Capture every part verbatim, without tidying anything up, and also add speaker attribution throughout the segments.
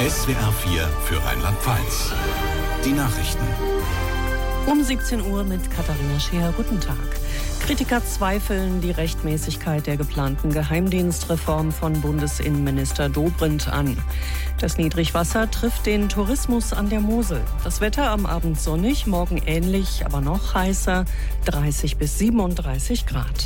Speaker 1: S W R vier für Rheinland-Pfalz. Die Nachrichten.
Speaker 2: Um siebzehn Uhr mit Katharina Scheer. Guten Tag. Kritiker zweifeln die Rechtmäßigkeit der geplanten Geheimdienstreform von Bundesinnenminister Dobrindt an. Das Niedrigwasser trifft den Tourismus an der Mosel. Das Wetter am Abend sonnig, morgen ähnlich, aber noch heißer, dreißig bis siebenunddreißig Grad.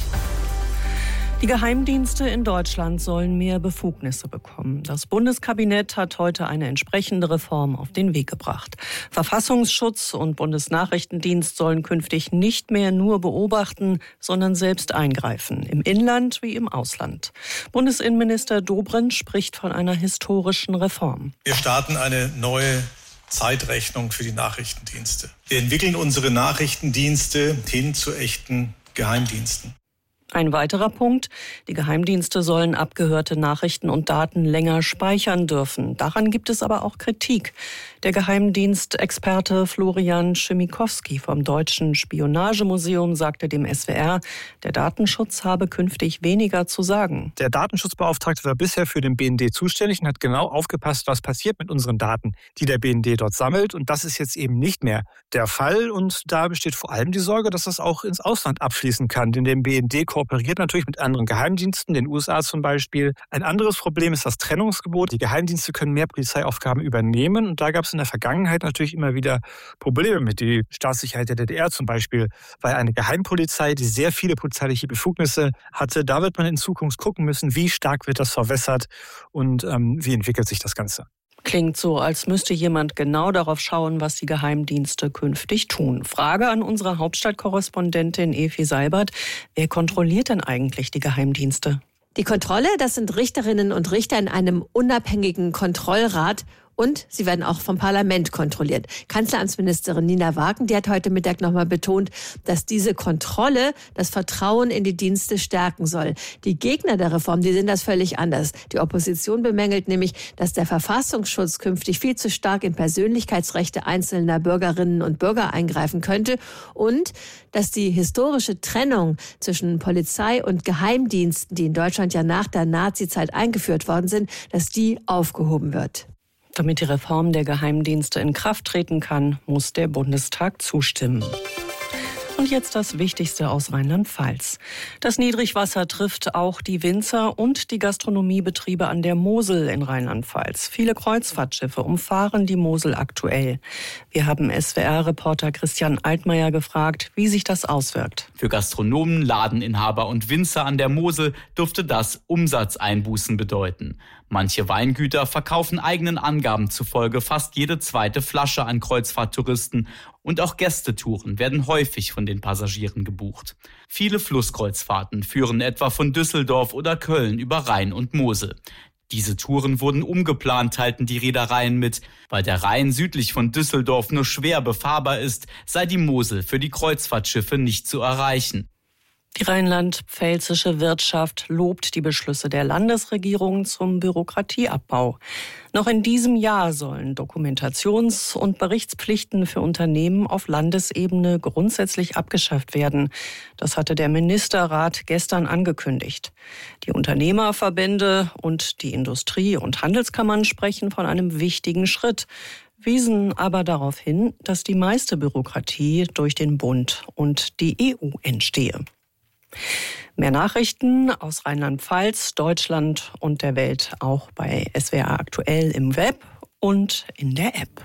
Speaker 2: Die Geheimdienste in Deutschland sollen mehr Befugnisse bekommen. Das Bundeskabinett hat heute eine entsprechende Reform auf den Weg gebracht. Verfassungsschutz und Bundesnachrichtendienst sollen künftig nicht mehr nur beobachten, sondern selbst eingreifen, im Inland wie im Ausland. Bundesinnenminister Dobrindt spricht von einer historischen Reform.
Speaker 3: Wir starten eine neue Zeitrechnung für die Nachrichtendienste. Wir entwickeln unsere Nachrichtendienste hin zu echten Geheimdiensten.
Speaker 2: Ein weiterer Punkt: Die Geheimdienste sollen abgehörte Nachrichten und Daten länger speichern dürfen. Daran gibt es aber auch Kritik. Der Geheimdienstexperte Florian Schimikowski vom Deutschen Spionagemuseum sagte dem S W R, der Datenschutz habe künftig weniger zu sagen.
Speaker 4: Der Datenschutzbeauftragte war bisher für den B N D zuständig und hat genau aufgepasst, was passiert mit unseren Daten, die der B N D dort sammelt. Und das ist jetzt eben nicht mehr der Fall. Und da besteht vor allem die Sorge, dass das auch ins Ausland abfließen kann. Denn der B N D kooperiert natürlich mit anderen Geheimdiensten, den U S A zum Beispiel. Ein anderes Problem ist das Trennungsgebot. Die Geheimdienste können mehr Polizeiaufgaben übernehmen. Und da gab es in der Vergangenheit natürlich immer wieder Probleme mit. Die Staatssicherheit der D D R zum Beispiel war eine Geheimpolizei, die sehr viele polizeiliche Befugnisse hatte. Da wird man in Zukunft gucken müssen, wie stark wird das verwässert und ähm, wie entwickelt sich das Ganze.
Speaker 2: Klingt so, als müsste jemand genau darauf schauen, was die Geheimdienste künftig tun. Frage an unsere Hauptstadtkorrespondentin Evi Seibert. Wer kontrolliert denn eigentlich die Geheimdienste?
Speaker 5: Die Kontrolle, das sind Richterinnen und Richter in einem unabhängigen Kontrollrat. Und sie werden auch vom Parlament kontrolliert. Kanzleramtsministerin Nina Wagen, die hat heute Mittag nochmal betont, dass diese Kontrolle das Vertrauen in die Dienste stärken soll. Die Gegner der Reform, die sehen das völlig anders. Die Opposition bemängelt nämlich, dass der Verfassungsschutz künftig viel zu stark in Persönlichkeitsrechte einzelner Bürgerinnen und Bürger eingreifen könnte und dass die historische Trennung zwischen Polizei und Geheimdiensten, die in Deutschland ja nach der Nazizeit eingeführt worden sind, dass die aufgehoben wird.
Speaker 2: Damit die Reform der Geheimdienste in Kraft treten kann, muss der Bundestag zustimmen. Und jetzt das Wichtigste aus Rheinland-Pfalz. Das Niedrigwasser trifft auch die Winzer und die Gastronomiebetriebe an der Mosel in Rheinland-Pfalz. Viele Kreuzfahrtschiffe umfahren die Mosel aktuell. Wir haben S W R-Reporter Christian Altmaier gefragt, wie sich das auswirkt.
Speaker 6: Für Gastronomen, Ladeninhaber und Winzer an der Mosel dürfte das Umsatzeinbußen bedeuten. Manche Weingüter verkaufen eigenen Angaben zufolge fast jede zweite Flasche an Kreuzfahrttouristen und auch Gästetouren werden häufig von den Passagieren gebucht. Viele Flusskreuzfahrten führen etwa von Düsseldorf oder Köln über Rhein und Mosel. Diese Touren wurden umgeplant, teilten die Reedereien mit. Weil der Rhein südlich von Düsseldorf nur schwer befahrbar ist, sei die Mosel für die Kreuzfahrtschiffe nicht zu erreichen.
Speaker 2: Die rheinland-pfälzische Wirtschaft lobt die Beschlüsse der Landesregierung zum Bürokratieabbau. Noch in diesem Jahr sollen Dokumentations- und Berichtspflichten für Unternehmen auf Landesebene grundsätzlich abgeschafft werden. Das hatte der Ministerrat gestern angekündigt. Die Unternehmerverbände und die Industrie- und Handelskammern sprechen von einem wichtigen Schritt, wiesen aber darauf hin, dass die meiste Bürokratie durch den Bund und die E U entstehe. Mehr Nachrichten aus Rheinland-Pfalz, Deutschland und der Welt auch bei S W R aktuell im Web und in der App.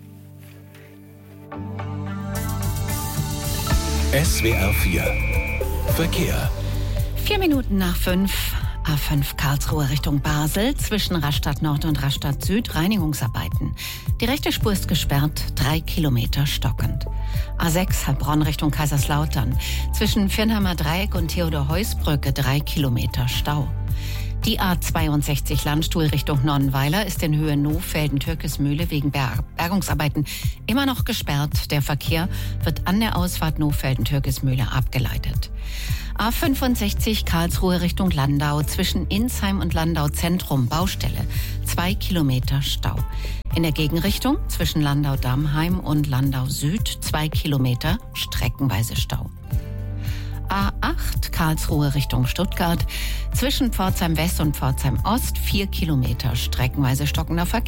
Speaker 1: S W R vier Verkehr.
Speaker 7: Vier Minuten nach fünf. A fünf Karlsruhe Richtung Basel, zwischen Rastatt Nord und Rastatt Süd Reinigungsarbeiten. Die rechte Spur ist gesperrt, drei Kilometer stockend. A sechs Heilbronn Richtung Kaiserslautern, zwischen Firnheimer Dreieck und Theodor-Heuss-Brücke drei Kilometer Stau. Die A zweiundsechzig Landstuhl Richtung Nonnenweiler ist in Höhe Nohfelden-Türkesmühle wegen Bergungsarbeiten immer noch gesperrt. Der Verkehr wird an der Ausfahrt Nohfelden-Türkesmühle abgeleitet. A fünfundsechzig Karlsruhe Richtung Landau, zwischen Insheim und Landau Zentrum Baustelle, zwei Kilometer Stau. In der Gegenrichtung zwischen Landau-Dammheim und Landau Süd, zwei Kilometer streckenweise Stau. A acht Karlsruhe Richtung Stuttgart, zwischen Pforzheim West und Pforzheim Ost, vier Kilometer streckenweise stockender Verkehr.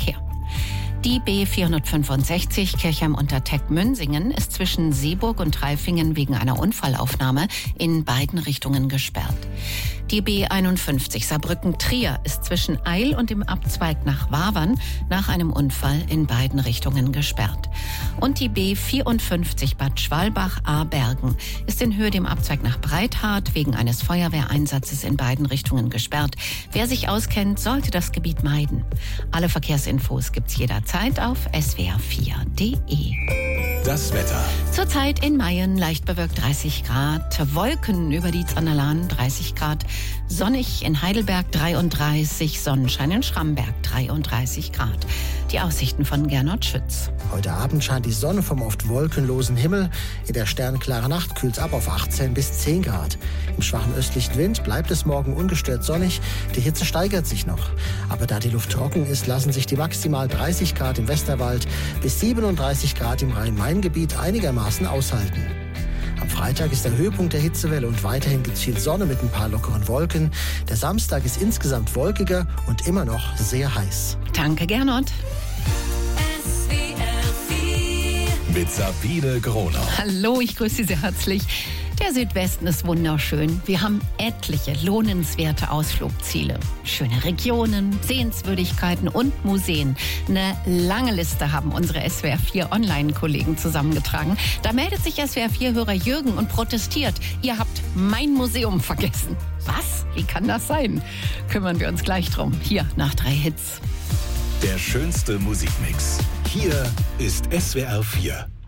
Speaker 7: Die B vierhundertfünfundsechzig Kirchheim-Unterteck-Münsingen ist zwischen Seeburg und Treifingen wegen einer Unfallaufnahme in beiden Richtungen gesperrt. Die B einundfünfzig Saarbrücken-Trier ist zwischen Eil und dem Abzweig nach Wavern nach einem Unfall in beiden Richtungen gesperrt. Und die B vierundfünfzig Bad Schwalbach-Abergen ist in Höhe dem Abzweig nach Breithart wegen eines Feuerwehreinsatzes in beiden Richtungen gesperrt. Wer sich auskennt, sollte das Gebiet meiden. Alle Verkehrsinfos gibt's jederzeit auf s w r vier punkt d e.
Speaker 1: Das Wetter.
Speaker 7: Zurzeit in Mayen leicht bewölkt dreißig Grad, Wolken über die Zanderlaan dreißig Grad, sonnig in Heidelberg dreiunddreißig, Sonnenschein in Schramberg dreiunddreißig Grad. Die Aussichten von Gernot Schütz.
Speaker 8: Heute Abend scheint die Sonne vom oft wolkenlosen Himmel. In der sternklaren Nacht kühlt es ab auf achtzehn bis zehn Grad. Im schwachen östlichen Wind bleibt es morgen ungestört sonnig. Die Hitze steigert sich noch. Aber da die Luft trocken ist, lassen sich die maximal dreißig Grad im Westerwald bis siebenunddreißig Grad im Rhein-Main-Gebiet einigermaßen aushalten. Am Freitag ist der Höhepunkt der Hitzewelle und weiterhin gibt es viel Sonne mit ein paar lockeren Wolken. Der Samstag ist insgesamt wolkiger und immer noch sehr heiß.
Speaker 7: Danke, Gernot.
Speaker 1: Mit Sabine Gronau.
Speaker 7: Hallo, ich grüße Sie sehr herzlich. Der Südwesten ist wunderschön. Wir haben etliche lohnenswerte Ausflugsziele. Schöne Regionen, Sehenswürdigkeiten und Museen. Eine lange Liste haben unsere S W R vier Online-Kollegen zusammengetragen. Da meldet sich S W R vier-Hörer Jürgen und protestiert. Ihr habt mein Museum vergessen. Was? Wie kann das sein? Kümmern wir uns gleich drum. Hier nach drei Hits.
Speaker 1: Der schönste Musikmix. Hier ist S W R vier.